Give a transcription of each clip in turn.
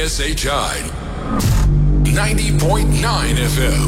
KSHI 90.9 FM.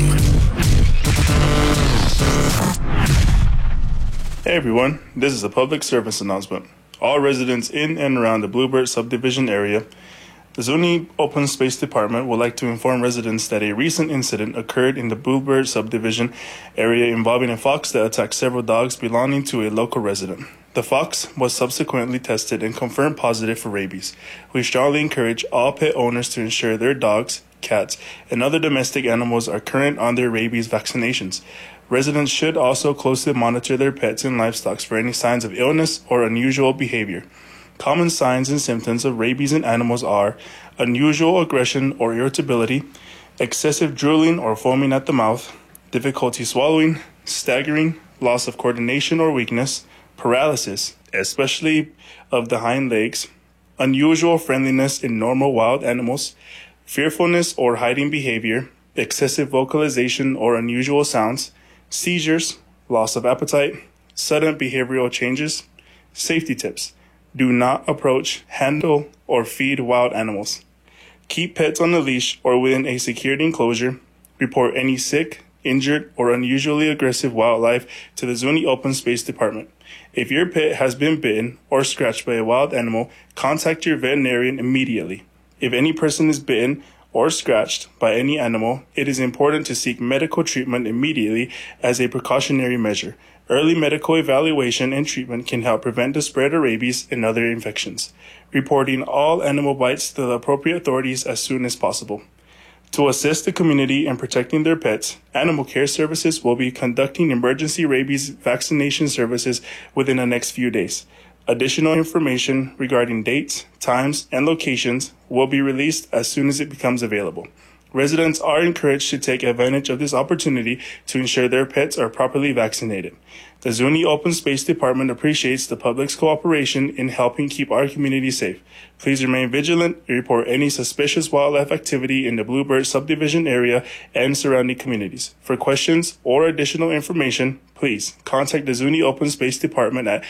Hey everyone, this is a public service announcement. All residents in and around the Bluebird subdivision area, the Zuni Open Space Department would like to inform residents that a recent incident occurred in the Bluebird subdivision area involving a fox that attacked several dogs belonging to a local resident. The fox was subsequently tested and confirmed positive for rabies. We strongly encourage all pet owners to ensure their dogs, cats, and other domestic animals are current on their rabies vaccinations. Residents should also closely monitor their pets and livestock for any signs of illness or unusual behavior. Common signs and symptoms of rabies in animals are unusual aggression or irritability, excessive drooling or foaming at the mouth, difficulty swallowing, staggering, loss of coordination or weakness, paralysis, especially of the hind legs, unusual friendliness in normal wild animals, fearfulness or hiding behavior, excessive vocalization or unusual sounds, seizures, loss of appetite, sudden behavioral changes. Safety tips. Do not approach, handle, or feed wild animals. Keep pets on a leash or within a secured enclosure. Report any sick, injured, or unusually aggressive wildlife to the Zuni Open Space Department. If your pet has been bitten or scratched by a wild animal, contact your veterinarian immediately. If any person is bitten or scratched by any animal, it is important to seek medical treatment immediately as a precautionary measure. Early medical evaluation and treatment can help prevent the spread of rabies and other infections. Reporting all animal bites to the appropriate authorities as soon as possible. To assist the community in protecting their pets, Animal Care Services will be conducting emergency rabies vaccination services within the next few days. Additional information regarding dates, times, and locations will be released as soon as it becomes available. Residents are encouraged to take advantage of this opportunity to ensure their pets are properly vaccinated. The Zuni Open Space Department appreciates the public's cooperation in helping keep our community safe. Please remain vigilant and report any suspicious wildlife activity in the Bluebird subdivision area and surrounding communities. For questions or additional information, please contact the Zuni Open Space Department at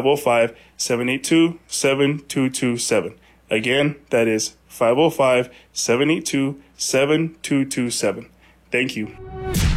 505-782-7227. Again, that is 505-782-7227. Thank you.